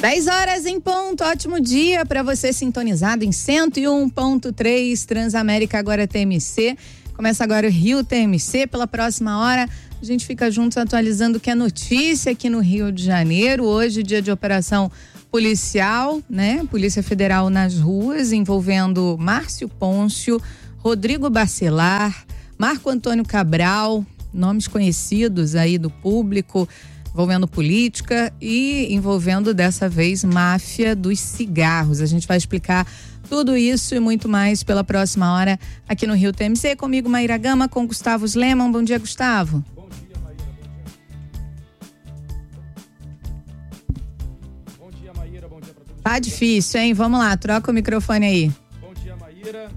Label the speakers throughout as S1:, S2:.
S1: 10 horas em ponto, ótimo dia para você sintonizado em 101.3 Transamérica agora TMC. Começa agora o Rio TMC, pela próxima hora a gente fica juntos atualizando o que é notícia aqui no Rio de Janeiro. Hoje, dia de operação policial, né? Polícia Federal nas ruas, envolvendo Márcio Pôncio, Rodrigo Bacelar, Marco Antônio Cabral, nomes conhecidos aí do público, envolvendo política e envolvendo dessa vez máfia dos cigarros. A gente vai explicar tudo isso e muito mais pela próxima hora aqui no Rio TMC. Comigo, Maíra Gama, com Gustavo Sleman. Bom dia, Gustavo.
S2: Bom dia, Maíra. Bom dia, Maíra. Bom dia para todos.
S1: Tá difícil, hein? Vamos lá, troca o microfone aí.
S2: Bom dia, Maíra.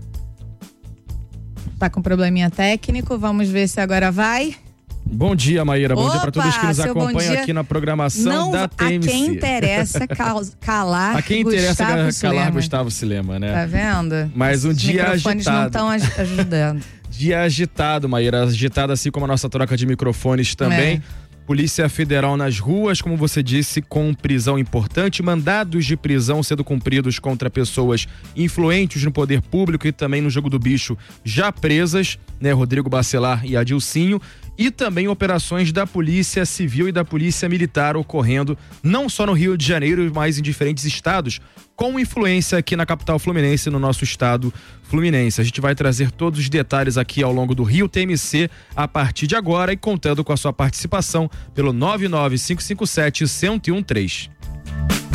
S1: Tá com probleminha técnico, vamos ver se agora vai.
S2: Bom dia, Maíra. Bom dia para todos que nos acompanham aqui na programação da TMC.
S1: A quem interessa calar
S2: a quem interessa calar
S1: Gustavo
S2: Silema, né?
S1: Tá vendo?
S2: Mas um dia agitado.
S1: Os microfones não estão ajudando.
S2: Dia agitado, Maíra. Agitado assim como a nossa troca de microfones também. Polícia Federal nas ruas, como você disse, com prisão importante, mandados de prisão sendo cumpridos contra pessoas influentes no poder público e também no jogo do bicho já presas, né? Rodrigo Bacelar e Adilcinho. E também operações da Polícia Civil e da Polícia Militar ocorrendo não só no Rio de Janeiro, mas em diferentes estados, com influência aqui na capital fluminense, no nosso estado fluminense. A gente vai trazer todos os detalhes aqui ao longo do Rio TMC a partir de agora e contando com a sua participação pelo 99557-1013.